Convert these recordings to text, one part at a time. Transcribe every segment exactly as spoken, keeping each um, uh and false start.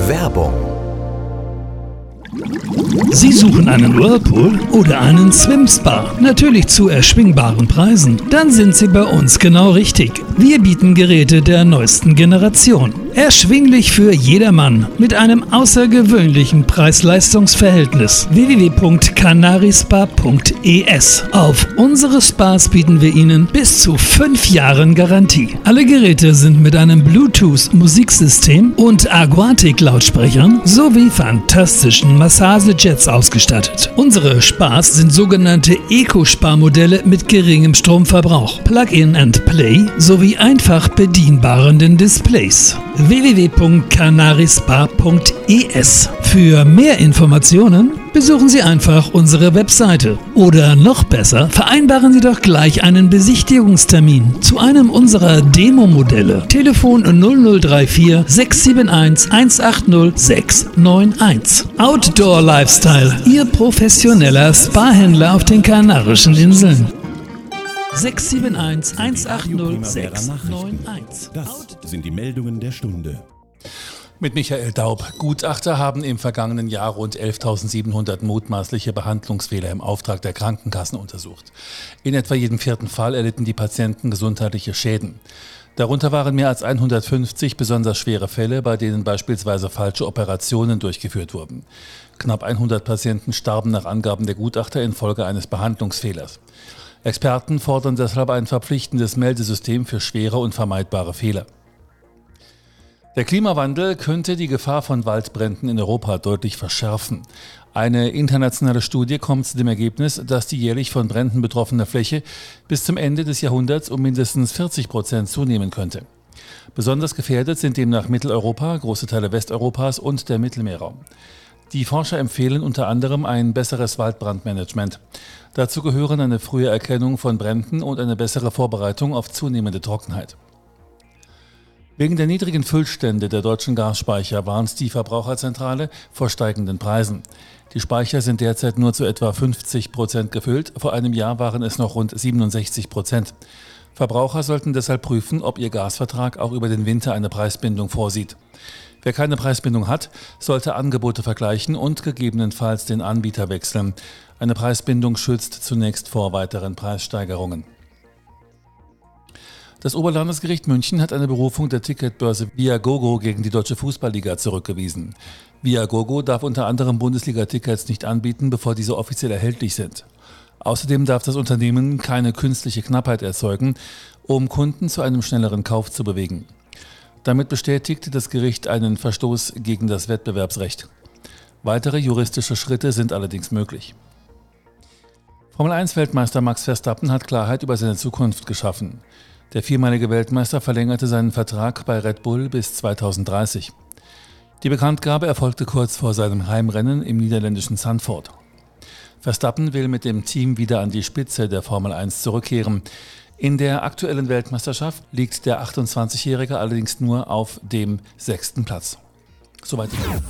Werbung. Sie suchen einen Whirlpool oder einen Swim-Spa? Natürlich zu erschwingbaren Preisen? Dann sind Sie bei uns genau richtig. Wir bieten Geräte der neuesten Generation. Erschwinglich für jedermann mit einem außergewöhnlichen Preis-Leistungs-Verhältnis. w w w punkt canarispa punkt e s. Auf unsere Spas bieten wir Ihnen bis zu fünf Jahren Garantie. Alle Geräte sind mit einem Bluetooth-Musiksystem und Aquatic-Lautsprechern sowie fantastischen Massagejets ausgestattet. Unsere Spas sind sogenannte Eco-Spa-Modelle mit geringem Stromverbrauch, Plug-in and Play sowie einfach bedienbaren Displays. w w w punkt canarispa punkt e s. Für mehr Informationen besuchen Sie einfach unsere Webseite. Oder noch besser, vereinbaren Sie doch gleich einen Besichtigungstermin zu einem unserer Demo-Modelle. Telefon null null drei vier sechs sieben eins eins acht null sechs neun eins. Outdoor Lifestyle, Ihr professioneller Spa-Händler auf den Kanarischen Inseln. sechs sieben eins eins acht null sechs neun eins. Das sind die Meldungen der Stunde. Mit Michael Daub. Gutachter haben im vergangenen Jahr rund elftausendsiebenhundert mutmaßliche Behandlungsfehler im Auftrag der Krankenkassen untersucht. In etwa jedem vierten Fall erlitten die Patienten gesundheitliche Schäden. Darunter waren mehr als hundertfünfzig besonders schwere Fälle, bei denen beispielsweise falsche Operationen durchgeführt wurden. Knapp hundert Patienten starben nach Angaben der Gutachter infolge eines Behandlungsfehlers. Experten fordern deshalb ein verpflichtendes Meldesystem für schwere und vermeidbare Fehler. Der Klimawandel könnte die Gefahr von Waldbränden in Europa deutlich verschärfen. Eine internationale Studie kommt zu dem Ergebnis, dass die jährlich von Bränden betroffene Fläche bis zum Ende des Jahrhunderts um mindestens vierzig Prozent zunehmen könnte. Besonders gefährdet sind demnach Mitteleuropa, große Teile Westeuropas und der Mittelmeerraum. Die Forscher empfehlen unter anderem ein besseres Waldbrandmanagement. Dazu gehören eine frühe Erkennung von Bränden und eine bessere Vorbereitung auf zunehmende Trockenheit. Wegen der niedrigen Füllstände der deutschen Gasspeicher warnt die Verbraucherzentrale vor steigenden Preisen. Die Speicher sind derzeit nur zu etwa fünfzig Prozent gefüllt, vor einem Jahr waren es noch rund siebenundsechzig Prozent. Verbraucher sollten deshalb prüfen, ob ihr Gasvertrag auch über den Winter eine Preisbindung vorsieht. Wer keine Preisbindung hat, sollte Angebote vergleichen und gegebenenfalls den Anbieter wechseln. Eine Preisbindung schützt zunächst vor weiteren Preissteigerungen. Das Oberlandesgericht München hat eine Berufung der Ticketbörse Viagogo gegen die Deutsche Fußballliga zurückgewiesen. Viagogo darf unter anderem Bundesliga-Tickets nicht anbieten, bevor diese offiziell erhältlich sind. Außerdem darf das Unternehmen keine künstliche Knappheit erzeugen, um Kunden zu einem schnelleren Kauf zu bewegen. Damit bestätigte das Gericht einen Verstoß gegen das Wettbewerbsrecht. Weitere juristische Schritte sind allerdings möglich. Formel eins Weltmeister Max Verstappen hat Klarheit über seine Zukunft geschaffen. Der viermalige Weltmeister verlängerte seinen Vertrag bei Red Bull bis zweitausenddreißig. Die Bekanntgabe erfolgte kurz vor seinem Heimrennen im niederländischen Zandvoort. Verstappen will mit dem Team wieder an die Spitze der Formel eins zurückkehren. In der aktuellen Weltmeisterschaft liegt der achtundzwanzigjährige allerdings nur auf dem sechsten Platz. Soweit die Meldung.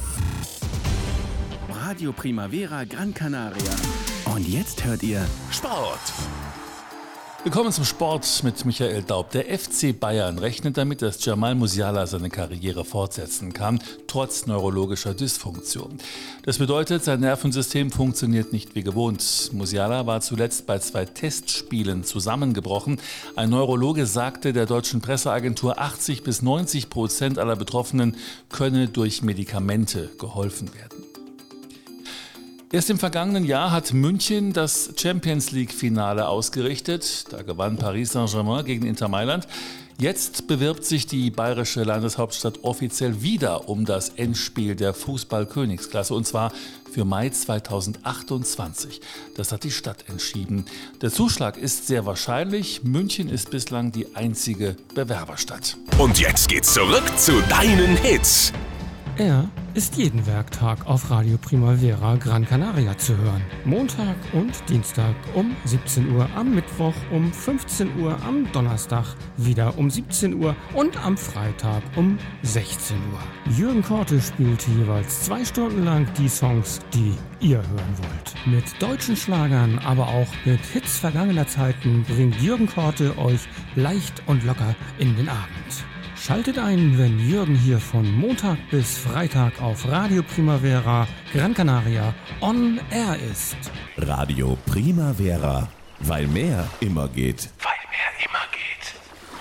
Radio Primavera Gran Canaria. Und jetzt hört ihr Sport. Willkommen zum Sport mit Michael Daub. Der F C Bayern rechnet damit, dass Jamal Musiala seine Karriere fortsetzen kann, trotz neurologischer Dysfunktion. Das bedeutet, sein Nervensystem funktioniert nicht wie gewohnt. Musiala war zuletzt bei zwei Testspielen zusammengebrochen. Ein Neurologe sagte der deutschen Presseagentur, achtzig bis neunzig Prozent aller Betroffenen könne durch Medikamente geholfen werden. Erst im vergangenen Jahr hat München das Champions-League-Finale ausgerichtet. Da gewann Paris Saint-Germain gegen Inter Mailand. Jetzt bewirbt sich die bayerische Landeshauptstadt offiziell wieder um das Endspiel der Fußball-Königsklasse, und zwar für Mai zweitausendachtundzwanzig. Das hat die Stadt entschieden. Der Zuschlag ist sehr wahrscheinlich. München ist bislang die einzige Bewerberstadt. Und jetzt geht's zurück zu deinen Hits. Er ist jeden Werktag auf Radio Primavera Gran Canaria zu hören. Montag und Dienstag um siebzehn Uhr, am Mittwoch um fünfzehn Uhr, am Donnerstag wieder um siebzehn Uhr und am Freitag um sechzehn Uhr. Jürgen Korte spielt jeweils zwei Stunden lang die Songs, die ihr hören wollt. Mit deutschen Schlagern, aber auch mit Hits vergangener Zeiten bringt Jürgen Korte euch leicht und locker in den Abend. Schaltet ein, wenn Jürgen hier von Montag bis Freitag auf Radio Primavera Gran Canaria on Air ist. Radio Primavera, weil mehr immer geht.